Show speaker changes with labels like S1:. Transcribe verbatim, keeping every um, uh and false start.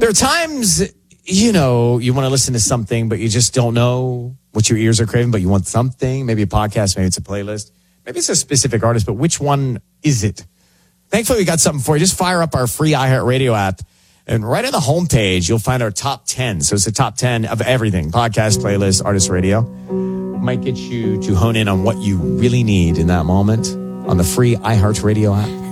S1: There are times, you know, you want to listen to something, but you just don't know what your ears are craving, but you want something, maybe a podcast, maybe it's a playlist, maybe it's a specific artist, but which one is it? Thankfully, we got something for you. Just fire up our free iHeartRadio app, and right on the homepage, you'll find our top ten. So it's the top ten of everything, podcast, playlist, artist radio. Might get you to hone in on what you really need in that moment on the free iHeartRadio app.